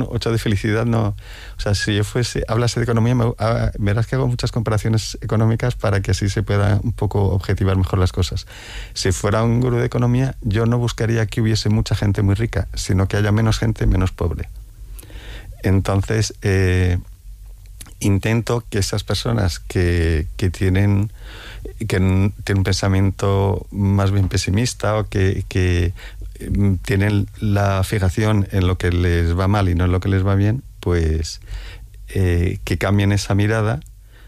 un 8 de felicidad no... O sea, si yo hablase de economía, verás que hago muchas comparaciones económicas para que así se pueda un poco objetivar mejor las cosas. Si fuera un gurú de economía, yo no buscaría que hubiese mucha gente muy rica, sino que haya menos gente menos pobre. Entonces, intento que esas personas que tienen un pensamiento más bien pesimista o que tienen la fijación en lo que les va mal y no en lo que les va bien, pues que cambien esa mirada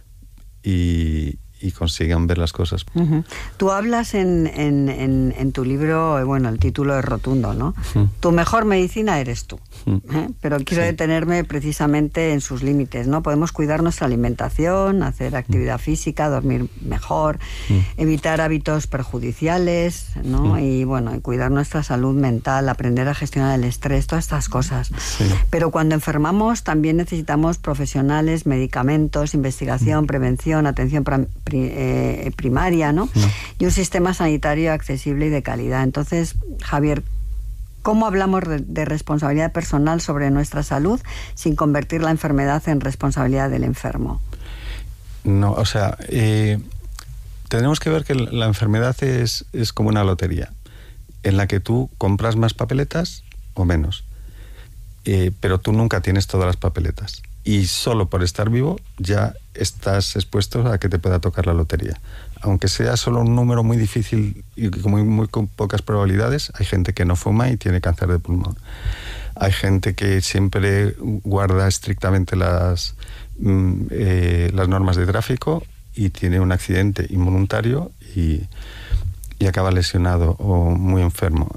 y consigan ver las cosas. Uh-huh. Tú hablas en tu libro, bueno, el título es rotundo, ¿no? Uh-huh. Tu mejor medicina eres tú. Uh-huh. Pero quiero detenerme precisamente en sus límites, ¿no? Podemos cuidar nuestra alimentación, hacer actividad física, dormir mejor, evitar hábitos perjudiciales, ¿no? Y bueno, y cuidar nuestra salud mental, aprender a gestionar el estrés, todas estas cosas. Sí. Pero cuando enfermamos también necesitamos profesionales, medicamentos, investigación, prevención, atención primaria, ¿no? Y un sistema sanitario accesible y de calidad. Entonces, Javier, ¿cómo hablamos de responsabilidad personal sobre nuestra salud sin convertir la enfermedad en responsabilidad del enfermo? No, o sea, tenemos que ver que la enfermedad es como una lotería, en la que tú compras más papeletas o menos, pero tú nunca tienes todas las papeletas. Y solo por estar vivo ya estás expuesto a que te pueda tocar la lotería. Aunque sea solo un número muy difícil y con pocas probabilidades, hay gente que no fuma y tiene cáncer de pulmón. Hay gente que siempre guarda estrictamente las normas de tráfico y tiene un accidente involuntario y acaba lesionado o muy enfermo.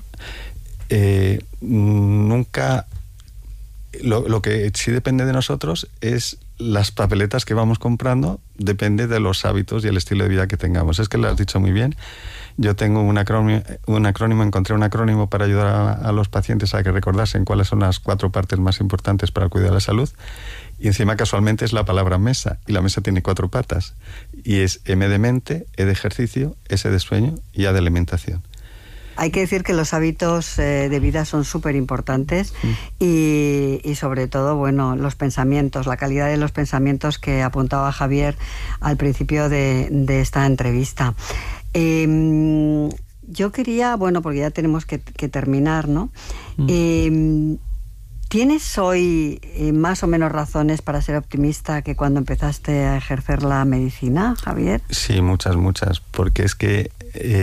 Nunca... Lo que sí depende de nosotros es las papeletas que vamos comprando, depende de los hábitos y el estilo de vida que tengamos. Es que lo has dicho muy bien. Yo tengo un acrónimo, encontré un acrónimo para ayudar a los pacientes a que recordasen cuáles son las 4 partes más importantes para cuidar la salud. Y encima casualmente es la palabra mesa, y la mesa tiene 4 patas. Y es M de mente, E de ejercicio, S de sueño y A de alimentación. Hay que decir que los hábitos de vida son súper importantes y sobre todo, bueno, los pensamientos, la calidad de los pensamientos que apuntaba Javier al principio de esta entrevista. Yo quería, bueno, porque ya tenemos que terminar, ¿no? ¿Tienes hoy más o menos razones para ser optimista que cuando empezaste a ejercer la medicina, Javier? Sí, muchas, porque es que...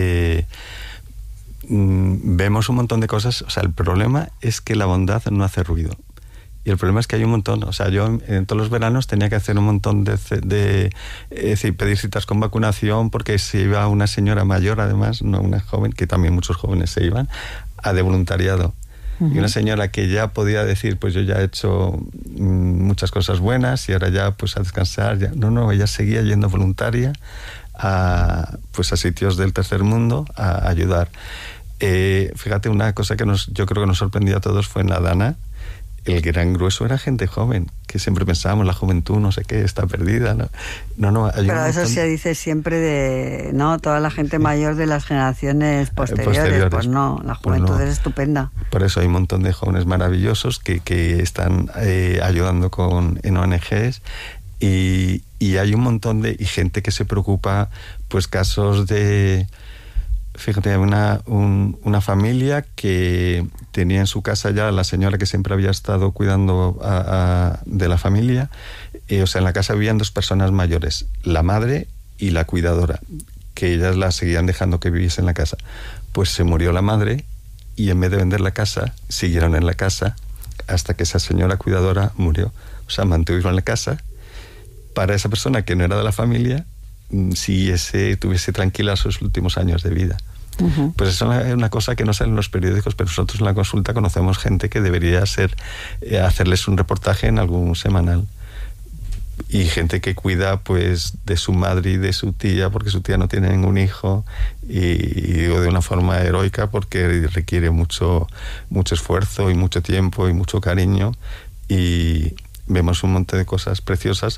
vemos un montón de cosas. O sea, el problema es que la bondad no hace ruido. Y el problema es que hay un montón. O sea, yo en todos los veranos tenía que hacer un montón de pedir citas con vacunación, porque se iba una señora mayor, además, no una joven, que también muchos jóvenes se iban, de voluntariado. Uh-huh. Y una señora que ya podía decir, pues yo ya he hecho muchas cosas buenas y ahora ya pues a descansar. Ya. No, ella seguía yendo voluntaria a sitios del tercer mundo a ayudar. Fíjate, una cosa que yo creo que nos sorprendió a todos fue en la Dana. El gran grueso era gente joven, que siempre pensábamos, la juventud, no sé qué, está perdida. No, pero eso se dice siempre de, ¿no? Toda la gente mayor de las generaciones posteriores. Pues no, la juventud es estupenda. Por eso hay un montón de jóvenes maravillosos que están ayudando en ONGs. Y hay un montón de gente que se preocupa, pues casos de... Fíjate, una familia que tenía en su casa ya la señora que siempre había estado cuidando de la familia. O sea, en la casa vivían 2 personas mayores, la madre y la cuidadora, que ellas la seguían dejando que viviese en la casa. Pues se murió la madre y en vez de vender la casa, siguieron en la casa hasta que esa señora cuidadora murió. O sea, mantuvieron la casa para esa persona que no era de la familia, si tuviese tranquila sus últimos años de vida. Uh-huh. Pues eso es una cosa que no sale en los periódicos, pero nosotros en la consulta conocemos gente que debería hacerles un reportaje en algún semanal. Y gente que cuida pues de su madre y de su tía, porque su tía no tiene ningún hijo, y digo de una forma heroica porque requiere mucho esfuerzo y mucho tiempo y mucho cariño, y vemos un montón de cosas preciosas.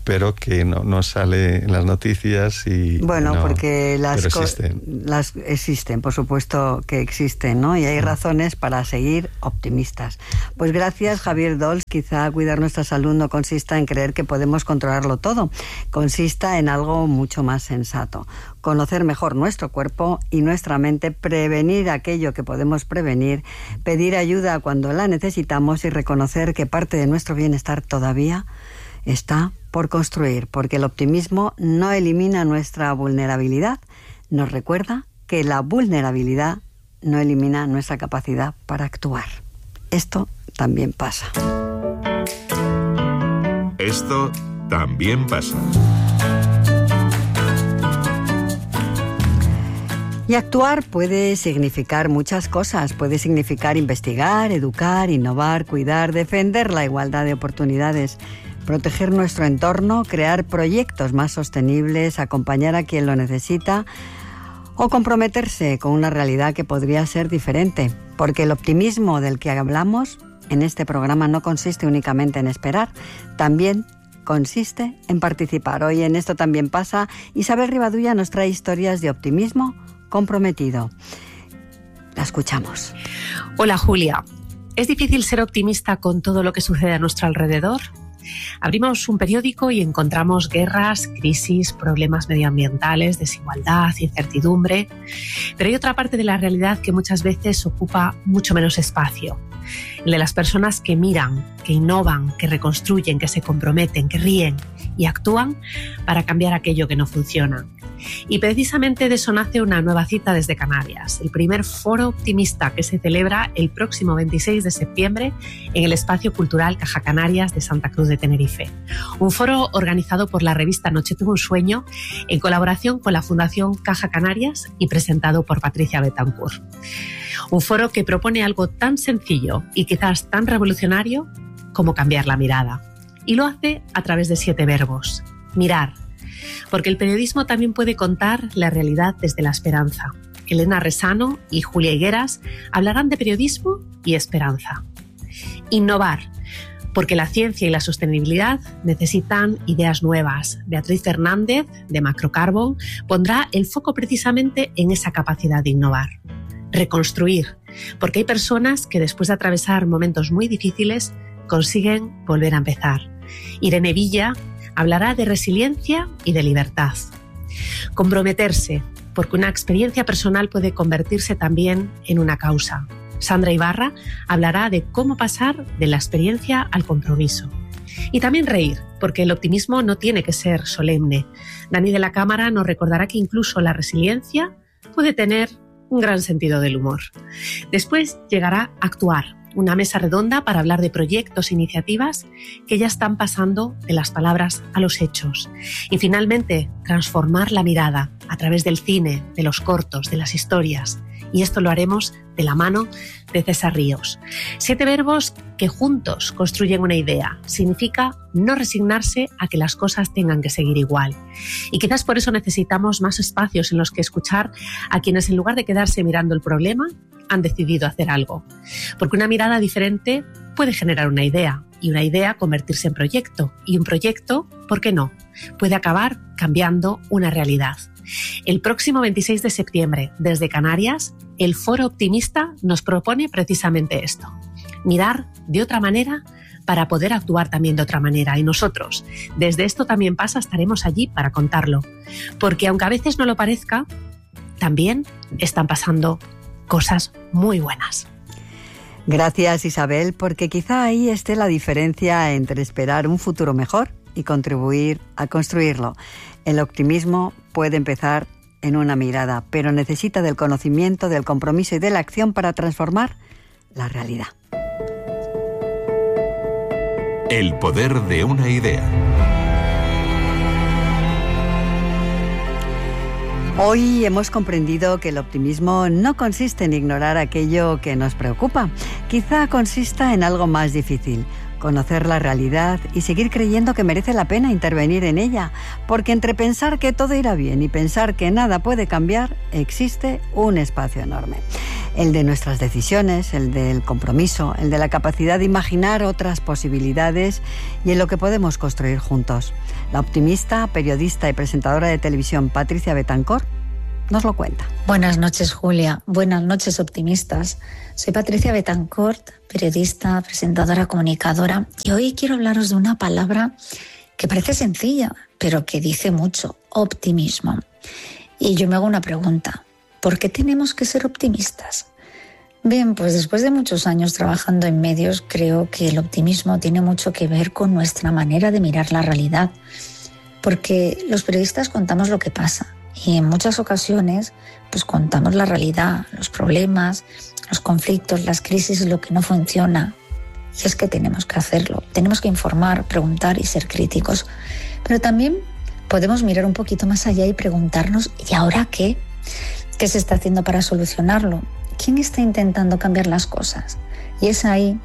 pero que no sale en las noticias y... Bueno, no, porque existen. Existen, por supuesto que existen, ¿no? Y hay razones para seguir optimistas. Pues gracias, Javier Dols. Quizá cuidar nuestra salud no consista en creer que podemos controlarlo todo. Consista en algo mucho más sensato. Conocer mejor nuestro cuerpo y nuestra mente, prevenir aquello que podemos prevenir, pedir ayuda cuando la necesitamos y reconocer que parte de nuestro bienestar todavía está por construir, porque el optimismo no elimina nuestra vulnerabilidad, nos recuerda que la vulnerabilidad no elimina nuestra capacidad para actuar. Esto también pasa. Esto también pasa. Y actuar puede significar muchas cosas. Puede significar investigar, educar, innovar, cuidar, defender la igualdad de oportunidades, proteger nuestro entorno, crear proyectos más sostenibles, acompañar a quien lo necesita o comprometerse con una realidad que podría ser diferente. Porque el optimismo del que hablamos en este programa no consiste únicamente en esperar, también consiste en participar. Hoy en Esto también pasa, Isabel Rivadulla nos trae historias de optimismo comprometido. La escuchamos. Hola, Julia. ¿Es difícil ser optimista con todo lo que sucede a nuestro alrededor? Abrimos un periódico y encontramos guerras, crisis, problemas medioambientales, desigualdad, incertidumbre. Pero hay otra parte de la realidad que muchas veces ocupa mucho menos espacio. El de las personas que miran, que innovan, que reconstruyen, que se comprometen, que ríen y actúan para cambiar aquello que no funciona. Y precisamente de eso nace una nueva cita desde Canarias, el primer foro optimista que se celebra el próximo 26 de septiembre en el Espacio Cultural Caja Canarias de Santa Cruz de Tenerife. Un foro organizado por la revista Noche Tuve un Sueño en colaboración con la Fundación Caja Canarias y presentado por Patricia Betancourt. Un foro que propone algo tan sencillo y quizás tan revolucionario como cambiar la mirada. Y lo hace a través de 7 verbos. Mirar. Porque el periodismo también puede contar la realidad desde la esperanza. Elena Resano y Julia Higueras hablarán de periodismo y esperanza. Innovar. Porque la ciencia y la sostenibilidad necesitan ideas nuevas. Beatriz Fernández, de Macrocarbon, pondrá el foco precisamente en esa capacidad de innovar. Reconstruir. Porque hay personas que después de atravesar momentos muy difíciles consiguen volver a empezar. Irene Villa hablará de resiliencia y de libertad. Comprometerse, porque una experiencia personal puede convertirse también en una causa. Sandra Ibarra hablará de cómo pasar de la experiencia al compromiso. Y también reír, porque el optimismo no tiene que ser solemne. Dani de la Cámara nos recordará que incluso la resiliencia puede tener un gran sentido del humor. Después llegará Actuar, una mesa redonda para hablar de proyectos e iniciativas que ya están pasando de las palabras a los hechos. Y finalmente, transformar la mirada a través del cine, de los cortos, de las historias. Y esto lo haremos de la mano de César Ríos. 7 verbos que juntos construyen una idea. Significa no resignarse a que las cosas tengan que seguir igual. Y quizás por eso necesitamos más espacios en los que escuchar a quienes, en lugar de quedarse mirando el problema, han decidido hacer algo. Porque una mirada diferente puede generar una idea, y una idea convertirse en proyecto, y un proyecto, ¿por qué no?, puede acabar cambiando una realidad. El próximo 26 de septiembre, desde Canarias, el Foro Optimista nos propone precisamente esto: mirar de otra manera para poder actuar también de otra manera. Y nosotros, desde Esto también pasa, estaremos allí para contarlo. Porque aunque a veces no lo parezca, también están pasando cosas muy buenas. Gracias, Isabel, porque quizá ahí esté la diferencia entre esperar un futuro mejor y contribuir a construirlo. El optimismo puede empezar en una mirada, pero necesita del conocimiento, del compromiso y de la acción para transformar la realidad. El poder de una idea. Hoy hemos comprendido que el optimismo no consiste en ignorar aquello que nos preocupa. Quizá consista en algo más difícil: conocer la realidad y seguir creyendo que merece la pena intervenir en ella. Porque entre pensar que todo irá bien y pensar que nada puede cambiar, existe un espacio enorme. el de nuestras decisiones, el del compromiso, el de la capacidad de imaginar otras posibilidades y en lo que podemos construir juntos. La optimista, periodista y presentadora de televisión Patricia Betancor nos lo cuenta. Buenas noches, Julia. Buenas noches, optimistas. Soy Patricia Betancor, periodista, presentadora, comunicadora, y hoy quiero hablaros de una palabra que parece sencilla, pero que dice mucho: optimismo. Y yo me hago una pregunta: ¿por qué tenemos que ser optimistas? Bien, pues después de muchos años trabajando en medios, creo que el optimismo tiene mucho que ver con nuestra manera de mirar la realidad, porque los periodistas contamos lo que pasa y en muchas ocasiones pues contamos la realidad, los problemas, los conflictos, las crisis, lo que no funciona. Y es que tenemos que hacerlo, tenemos que informar, preguntar y ser críticos. Pero también podemos mirar un poquito más allá y preguntarnos: ¿y ahora qué? ¿Qué se está haciendo para solucionarlo? ¿Quién está intentando cambiar las cosas? Y es ahí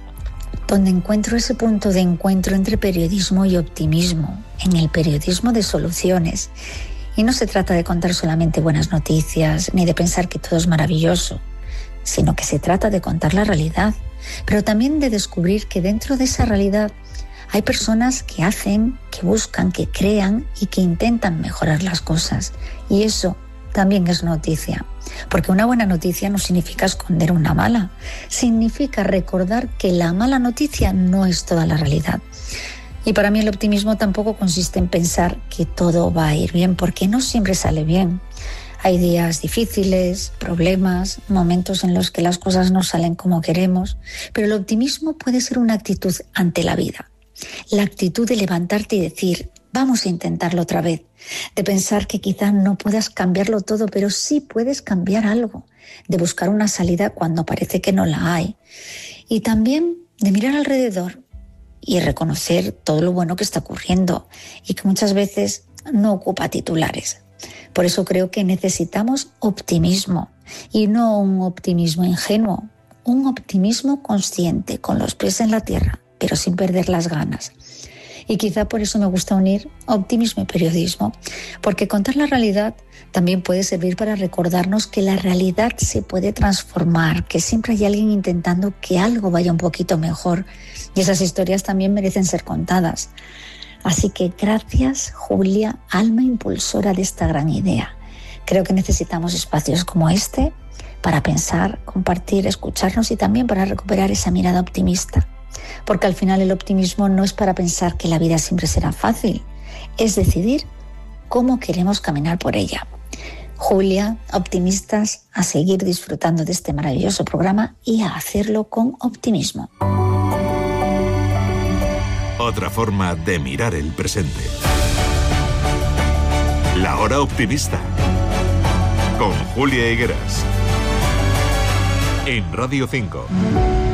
donde encuentro ese punto de encuentro entre periodismo y optimismo, en el periodismo de soluciones. Y no se trata de contar solamente buenas noticias, ni de pensar que todo es maravilloso, sino que se trata de contar la realidad, pero también de descubrir que dentro de esa realidad hay personas que hacen, que buscan, que crean y que intentan mejorar las cosas. Y eso también es noticia, porque una buena noticia no significa esconder una mala, significa recordar que la mala noticia no es toda la realidad. Y para mí el optimismo tampoco consiste en pensar que todo va a ir bien, porque no siempre sale bien. Hay días difíciles, problemas, momentos en los que las cosas no salen como queremos, pero el optimismo puede ser una actitud ante la vida. La actitud de levantarte y decir: vamos a intentarlo otra vez, de pensar que quizás no puedas cambiarlo todo, pero sí puedes cambiar algo, de buscar una salida cuando parece que no la hay, y también de mirar alrededor y reconocer todo lo bueno que está ocurriendo y que muchas veces no ocupa titulares. Por eso creo que necesitamos optimismo, y no un optimismo ingenuo, un optimismo consciente, con los pies en la tierra, pero sin perder las ganas. Y quizá por eso me gusta unir optimismo y periodismo, porque contar la realidad también puede servir para recordarnos que la realidad se puede transformar, que siempre hay alguien intentando que algo vaya un poquito mejor, y esas historias también merecen ser contadas. Así que gracias, Julia, alma impulsora de esta gran idea. Creo que necesitamos espacios como este para pensar, compartir, escucharnos y también para recuperar esa mirada optimista. Porque al final el optimismo no es para pensar que la vida siempre será fácil, es decidir cómo queremos caminar por ella. Julia, optimistas, a seguir disfrutando de este maravilloso programa y a hacerlo con optimismo. Otra forma de mirar el presente. La Hora Optimista. Con Julia Higueras. En Radio 5.